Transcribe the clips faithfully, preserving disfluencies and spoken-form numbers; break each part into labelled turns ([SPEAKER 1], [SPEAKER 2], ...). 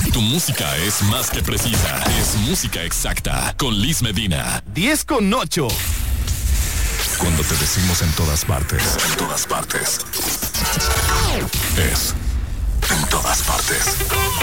[SPEAKER 1] Tu música es más que precisa. Es música exacta. Con Liz Medina.
[SPEAKER 2] diez con ocho.
[SPEAKER 1] Cuando te decimos en todas partes. En todas partes. Es en todas partes.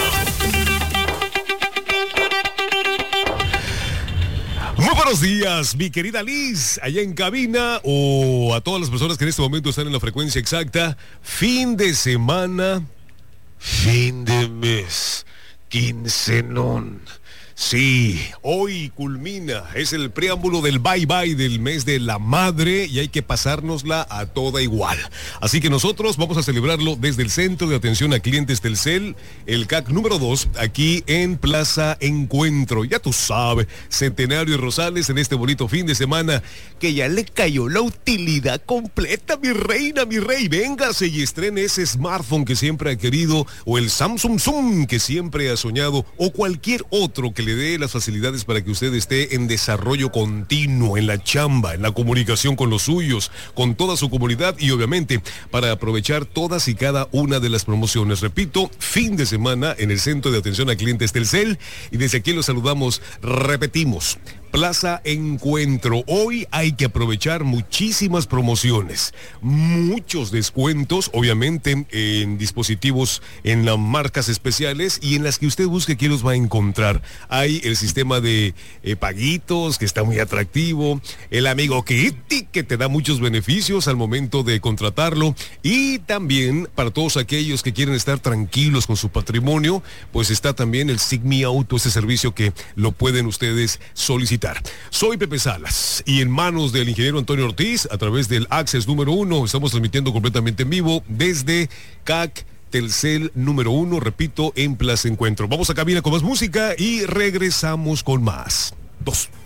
[SPEAKER 3] Muy buenos días, mi querida Liz, allá en cabina, o a todas las personas que en este momento están en la frecuencia exacta. Fin de semana, fin de mes, quincenón. Sí, hoy culmina, es el preámbulo del bye bye del mes de la madre y hay que pasárnosla a toda igual. Así que nosotros vamos a celebrarlo desde el Centro de Atención a Clientes Telcel, el C A C número dos, aquí en Plaza Encuentro. Ya tú sabes, Centenario y Rosales en este bonito fin de semana, que ya le cayó la utilidad completa, mi reina, mi rey. Véngase y estrene ese smartphone que siempre ha querido, o el Samsung Zoom que siempre ha soñado, o cualquier otro que le dé las facilidades para que usted esté en desarrollo continuo, en la chamba, en la comunicación con los suyos, con toda su comunidad y obviamente para aprovechar todas y cada una de las promociones. Repito, fin de semana en el Centro de Atención a Clientes Telcel y desde aquí los saludamos, repetimos. Plaza Encuentro. Hoy hay que aprovechar muchísimas promociones, muchos descuentos, obviamente en dispositivos, en las marcas especiales y en las que usted busque que los va a encontrar. Hay el sistema de eh, paguitos que está muy atractivo, el amigo Kitty que te da muchos beneficios al momento de contratarlo y también para todos aquellos que quieren estar tranquilos con su patrimonio, pues está también el Sigmi Auto, ese servicio que lo pueden ustedes solicitar. Soy Pepe Salas y en manos del ingeniero Antonio Ortiz, a través del Access número uno, estamos transmitiendo completamente en vivo desde C A C Telcel número uno, repito, en Plaza Encuentro. Vamos a cabina con más música y regresamos con más. Dos.